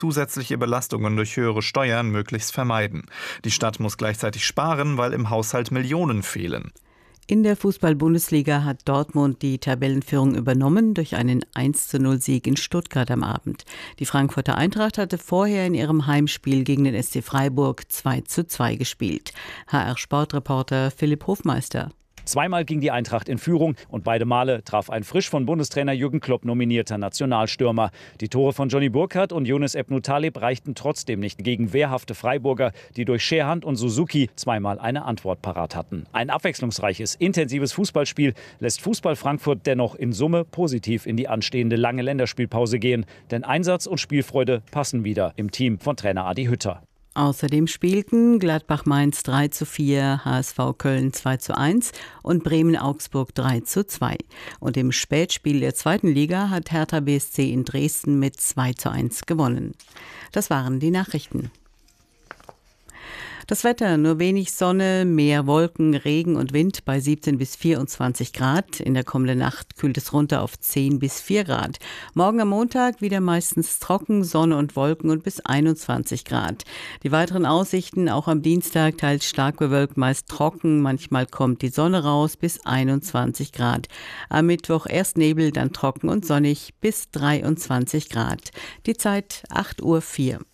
zusätzliche Belastungen durch höhere Steuern möglichst vermeiden. Die Stadt muss gleichzeitig sparen, weil im Haushalt Millionen fehlen. In der Fußball-Bundesliga hat Dortmund die Tabellenführung übernommen durch einen 1:0-Sieg in Stuttgart am Abend. Die Frankfurter Eintracht hatte vorher in ihrem Heimspiel gegen den SC Freiburg 2:2 gespielt. HR-Sportreporter Philipp Hofmeister. Zweimal ging die Eintracht in Führung und beide Male traf ein frisch von Bundestrainer Jürgen Klopp nominierter Nationalstürmer. Die Tore von Johnny Burkhardt und Younes Ebnou Taleb reichten trotzdem nicht gegen wehrhafte Freiburger, die durch Scherhand und Suzuki zweimal eine Antwort parat hatten. Ein abwechslungsreiches, intensives Fußballspiel lässt Fußball Frankfurt dennoch in Summe positiv in die anstehende lange Länderspielpause gehen. Denn Einsatz und Spielfreude passen wieder im Team von Trainer Adi Hütter. Außerdem spielten Gladbach-Mainz 3:4, HSV Köln 2:1 und Bremen-Augsburg 3:2. Und im Spätspiel der zweiten Liga hat Hertha BSC in Dresden mit 2:1 gewonnen. Das waren die Nachrichten. Das Wetter, nur wenig Sonne, mehr Wolken, Regen und Wind bei 17 bis 24 Grad. In der kommenden Nacht kühlt es runter auf 10 bis 4 Grad. Morgen am Montag wieder meistens trocken, Sonne und Wolken und bis 21 Grad. Die weiteren Aussichten auch am Dienstag teils stark bewölkt, meist trocken. Manchmal kommt die Sonne raus bis 21 Grad. Am Mittwoch erst Nebel, dann trocken und sonnig bis 23 Grad. Die Zeit 8:04 Uhr.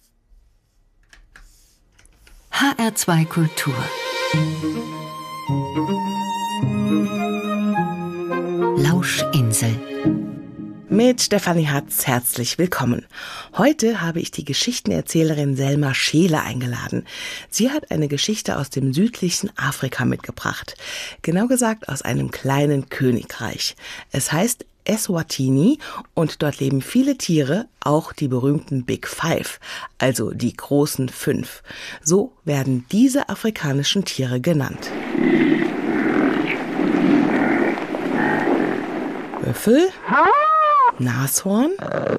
HR2 Kultur. Lauschinsel. Mit Stefanie Hatz herzlich willkommen. Heute habe ich die Geschichtenerzählerin Selma Scheele eingeladen. Sie hat eine Geschichte aus dem südlichen Afrika mitgebracht. Genau gesagt aus einem kleinen Königreich. Es heißt Eswatini und dort leben viele Tiere, auch die berühmten Big Five, also die großen 5. So werden diese afrikanischen Tiere genannt. Büffel, Nashorn,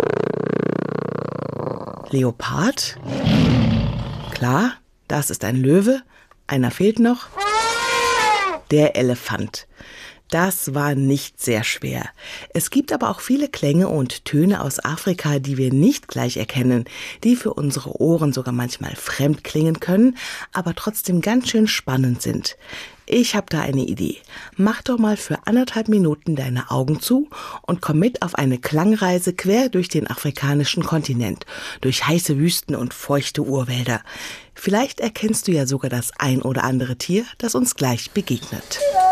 Leopard, klar, das ist ein Löwe, einer fehlt noch, der Elefant. Das war nicht sehr schwer. Es gibt aber auch viele Klänge und Töne aus Afrika, die wir nicht gleich erkennen, die für unsere Ohren sogar manchmal fremd klingen können, aber trotzdem ganz schön spannend sind. Ich habe da eine Idee. Mach doch mal für 1,5 Minuten deine Augen zu und komm mit auf eine Klangreise quer durch den afrikanischen Kontinent, durch heiße Wüsten und feuchte Urwälder. Vielleicht erkennst du ja sogar das ein oder andere Tier, das uns gleich begegnet.